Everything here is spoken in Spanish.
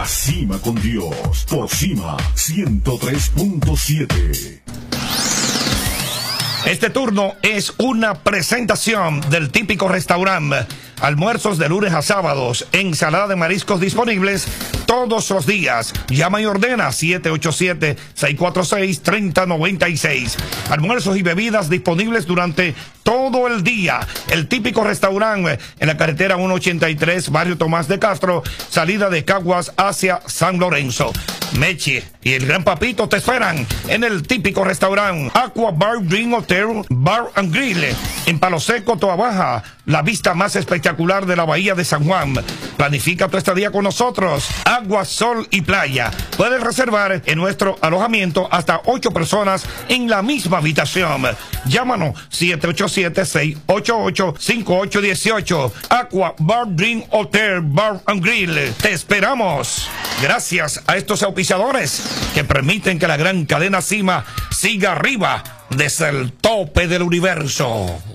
La Cima con Dios, por Cima 103.7. Este turno es una presentación del típico restaurante. Almuerzos de lunes a sábados, ensalada de mariscos disponibles todos los días. Llama y ordena 787-646-3096. Almuerzos y bebidas disponibles durante todo el día. El típico restaurante en la carretera 183, barrio Tomás de Castro, salida de Caguas hacia San Lorenzo. Meche y el Gran Papito te esperan en el típico restaurante Aqua Bar Dream Hotel Bar and Grill en Palo Seco, Toa Baja, la vista más espectacular de la bahía de San Juan. Planifica tu estadía con nosotros. Agua, sol y playa. Puedes reservar en nuestro alojamiento hasta 8 personas en la misma habitación. Llámanos 787-688-5818. Aqua Bar Dream Hotel Bar and Grill. Te esperamos. Gracias a estos auspiciadores que permiten que la gran cadena Cima siga arriba desde el tope del universo.